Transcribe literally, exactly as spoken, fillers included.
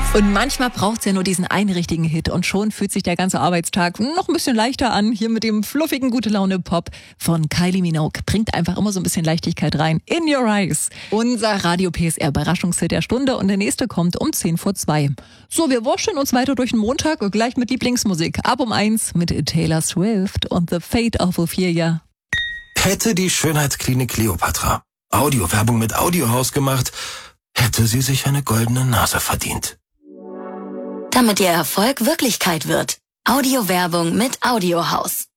Und manchmal braucht's ja nur diesen einen richtigen Hit und schon fühlt sich der ganze Arbeitstag noch ein bisschen leichter an. Hier mit dem fluffigen Gute-Laune-Pop von Kylie Minogue. Bringt einfach immer so ein bisschen Leichtigkeit rein. In Your Eyes. Unser Radio-P S R-Überraschungshit der Stunde und der nächste kommt um zehn vor zwei. So, wir wurschteln uns weiter durch den Montag, gleich mit Lieblingsmusik. Ab um eins mit Taylor Swift und The Fate of Ophelia. Hätte die Schönheitsklinik Kleopatra Audiowerbung mit Audiohaus gemacht, hätte sie sich eine goldene Nase verdient. Damit Ihr Erfolg Wirklichkeit wird. Audiowerbung mit Audiohaus.